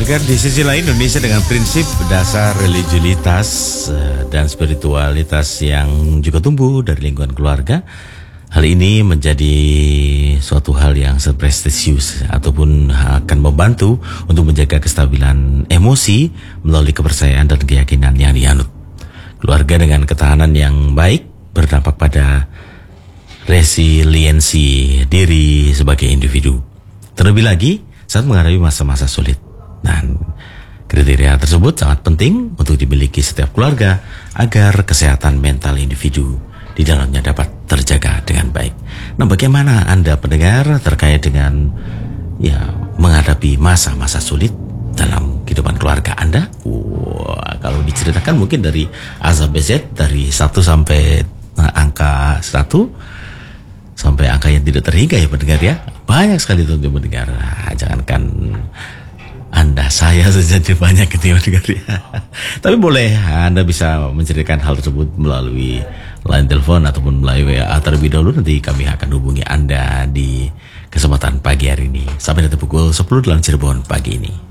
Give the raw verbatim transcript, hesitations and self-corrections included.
pendengar, di sisi lain Indonesia dengan prinsip dasar religiulitas dan spiritualitas yang juga tumbuh dari lingkungan keluarga. Hal ini menjadi suatu hal yang prestisius ataupun akan membantu untuk menjaga kestabilan emosi melalui kepercayaan dan keyakinan yang dianut. Keluarga dengan ketahanan yang baik berdampak pada resiliensi diri sebagai individu. Terlebih lagi saat menghadapi masa-masa sulit. Dan kriteria tersebut sangat penting untuk dimiliki setiap keluarga agar kesehatan mental individu di dalamnya dapat terjaga dengan baik. Nah, bagaimana Anda pendengar terkait dengan ya menghadapi masa-masa sulit dalam kehidupan keluarga Anda? Wah, kalau diceritakan mungkin dari A sampai Z, dari satu sampai nah, angka satu sampai angka yang tidak terhingga ya pendengar ya. Banyak sekali untuk mendengar. Jangankan Anda, saya saja banyak ketika mendengar ya. Tapi boleh Anda bisa menceritakan hal tersebut melalui line telepon ataupun melalui W A terlebih dahulu. Nanti kami akan hubungi Anda di kesempatan pagi hari ini. Sampai nanti pukul sepuluh dalam Cirebon pagi ini.